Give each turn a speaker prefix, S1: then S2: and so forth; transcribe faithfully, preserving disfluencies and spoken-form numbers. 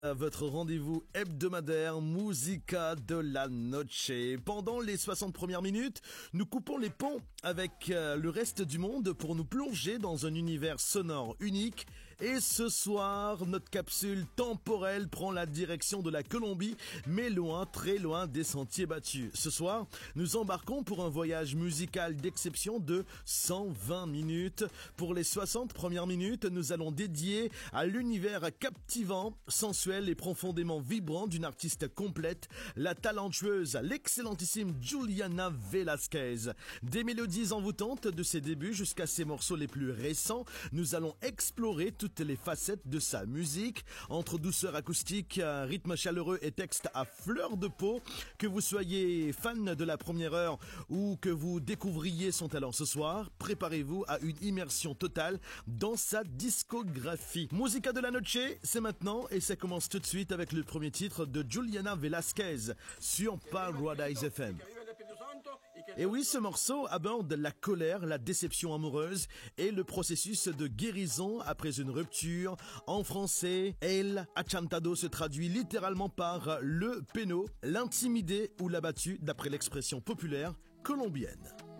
S1: À votre rendez-vous hebdomadaire Musica de la Noche. Pendant les soixante premières minutes, nous coupons les ponts avec euh, le reste du monde pour nous plonger dans un univers sonore unique. Et ce soir, notre capsule temporelle prend la direction de la Colombie, mais loin, très loin des sentiers battus. Ce soir, nous embarquons pour un voyage musical d'exception de cent vingt minutes. Pour les soixante premières minutes, nous allons dédier à l'univers captivant, sensuel et profondément vibrant d'une artiste complète, la talentueuse, l'excellentissime Juliana Velasquez. Des mélodies envoûtantes de ses débuts jusqu'à ses morceaux les plus récents, nous allons explorer toutes les facettes de sa musique, entre douceur acoustique, rythme chaleureux et texte à fleur de peau. Que vous soyez fan de la première heure ou que vous découvriez son talent ce soir, préparez-vous à une immersion totale dans sa discographie. Musica de la Noche, c'est maintenant et ça commence tout de suite avec le premier titre de Juliana Velasquez sur Paradise F M. Et oui, ce morceau aborde la colère, la déception amoureuse et le processus de guérison après une rupture. En français, El Achantado se traduit littéralement par le péno, l'intimidé ou l'abattu d'après l'expression populaire colombienne.